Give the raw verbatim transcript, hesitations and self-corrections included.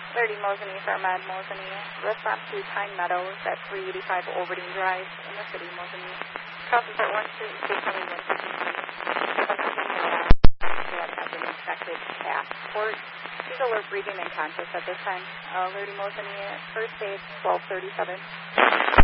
Larry Mosany for Ahmed Mosany. Response to Pine Meadows at three eighty-five Overdene Drive in the city, Mosany. Crossing Port one Street, stationary one fifty-three. That has been inspected past port. Please alert breathing and conscious at this time. Uh, Larry Mosany, first aid, twelve thirty-seven.